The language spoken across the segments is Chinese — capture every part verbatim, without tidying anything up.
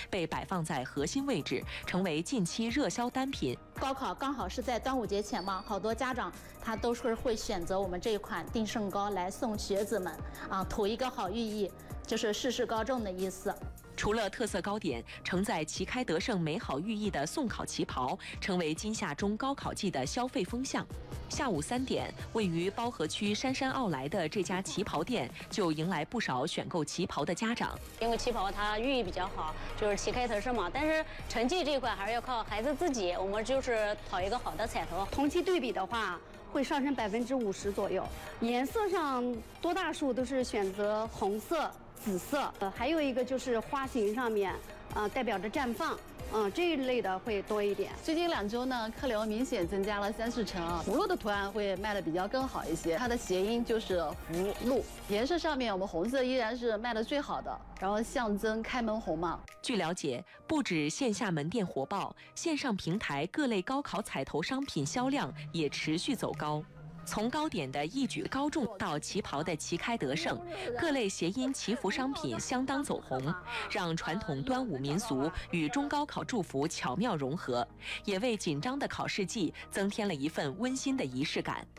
被摆放在核心位置，成为近期热销单品。 高考刚好是在端午节前嘛，好多家长他都是会选择我们这一款定胜糕来送学子们啊，图一个好寓意，就是事事高中的意思。 除了特色糕点，承载旗开得胜美好寓意的送考旗袍，成为今夏中高考季的消费风向。下午三点，位于包河区杉杉奥莱的这家旗袍店就迎来不少选购旗袍的家长。 因为旗袍它寓意比较好，就是旗开得胜嘛。但是成绩这一块还是要靠孩子自己，我们就是讨一个好的彩头。 同期对比的话，会上升百分之五十左右。颜色上多大数都是选择红色、紫色，呃，还有一个就是花型上面，呃，代表着绽放。嗯，这一类的会多一点。 最近两周呢，客流明显增加了三四成啊。葫芦的图案会卖的比较更好一些，它的谐音就是福禄。颜色上面，我们红色依然是卖的最好的，然后象征开门红嘛。 据了解，不止线下门店火爆，线上平台各类高考彩头商品销量也持续走高。从糕点的一举高中到旗袍的旗开得胜，各类谐音祈福商品相当走红，让传统端午民俗与中高考祝福巧妙融合，也为紧张的考试季增添了一份温馨的仪式感。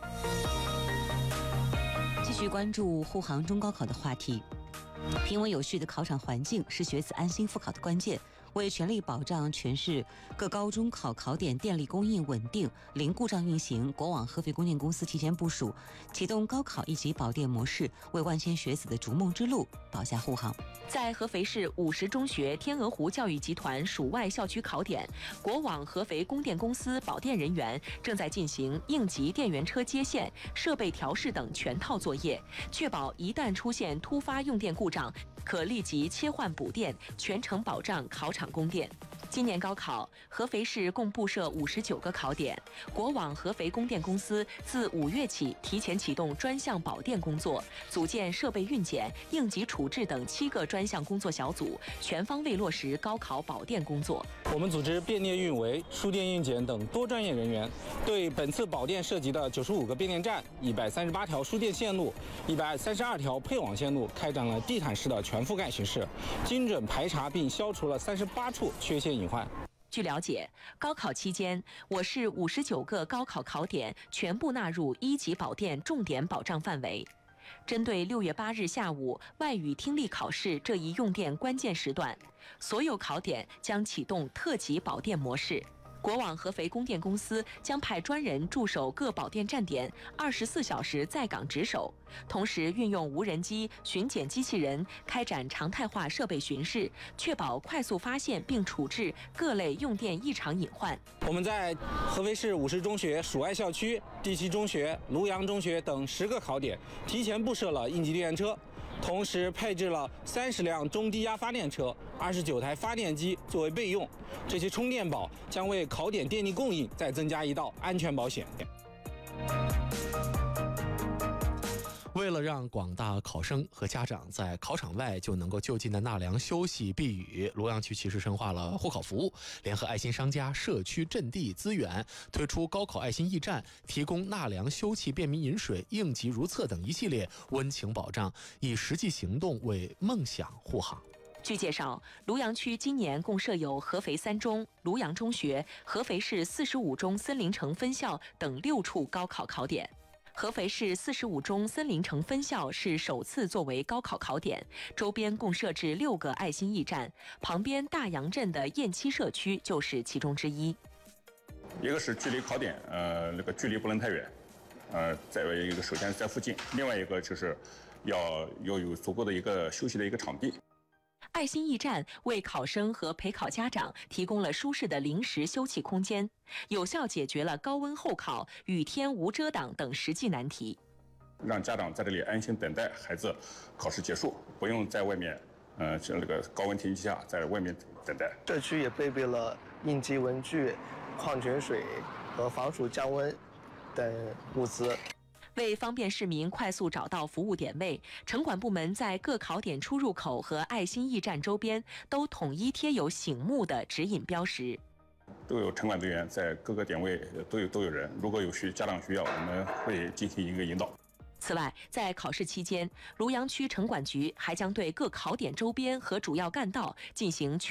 继续关注护航中高考的话题。平稳有序的考场环境是学子安心复考的关键。为全力保障全市各高中考考点电力供应稳定、零故障运行，国网合肥供电公司提前部署，启动高考一级保电模式，为万千学子的逐梦之路保驾护航。 在合肥市五十中学天鹅湖教育集团属外校区考点，国网合肥供电公司保电人员正在进行应急电源车接线、设备调试等全套作业，确保一旦出现突发用电故障，可立即切换补电，全程保障考场供电。今年高考，合肥市共布设五十九个考点，国网合肥供电公司自五月起提前启动专项保电工作，组建设备运检、应急处置等七个专项工作小组，全方位落实高考保电工作。 我们组织变电运维、输电运检等多专业人员，对本次保电涉及的九十五个变电站、一百三十八条输电线路、一百三十二条配网线路开展了地毯式的全覆盖巡视，精准排查并消除了三十八处缺陷隐患。 据了解，高考期间，我市五十九个高考考点全部纳入一级保电重点保障范围。针对六月八日下午外语听力考试这一用电关键时段，所有考点将启动特级保电模式。国网合肥供电公司将派专人驻守各保电站点，二十四小时在岗值守，同时运用无人机、巡检机器人开展常态化设备巡视，确保快速发现并处置各类用电异常隐患。 我们在合肥市五十中学属外校区、第七中学、庐阳中学等十个考点提前布设了应急电源车，同时配置了三十辆中低压发电车、二十九台发电机作为备用。这些充电宝将为考点电力供应再增加一道安全保险。 为了让广大考生和家长在考场外就能够就近的纳凉休息避雨，庐阳区其实深化了护考服务，联合爱心商家、社区阵地资源，推出高考爱心驿站，提供纳凉休憩、便民饮水、应急如厕等一系列温情保障，以实际行动为梦想护航。 据介绍，庐阳区今年共设有合肥三中、庐阳中学、合肥市四十五中森林城分校等六处高考考点。合肥市四十五中森林城分校是首次作为高考考点，周边共设置六个爱心驿站，旁边大杨镇的雁栖社区就是其中之一。 一个是距离考点，呃，那个距离不能太远，呃，再有一个首先在附近，另外一个就是要要有足够的一个休息的一个场地。 爱心驿站为考生和陪考家长提供了舒适的临时休憩空间，有效解决了高温候考、雨天无遮挡等实际难题， 让家长在这里安心等待孩子考试结束，不用在外面，呃，这个高温天气下在外面等待。 社区也备备了应急文具、矿泉水和防暑降温等物资。 为方便市民快速找到服务点位，城管部门在各考点出入口和爱心驿站周边都统一贴有醒目的指引标识。 都有城管队员在各个点位都有都有人，如果有需家长需要，我们会进行一个引导。 此外，在考试期间，庐阳区城管局还将对各考点周边和主要干道进行